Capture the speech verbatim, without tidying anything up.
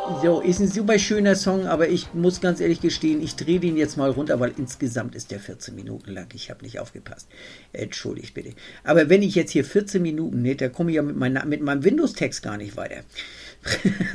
So, ist ein super schöner Song, aber ich muss ganz ehrlich gestehen, ich drehe den jetzt mal runter, weil insgesamt ist der vierzehn Minuten lang. Ich habe nicht aufgepasst. Entschuldigt bitte. Aber wenn ich jetzt hier vierzehn Minuten, ne, da komme ich ja mit, meiner, mit meinem Windows-Text gar nicht weiter.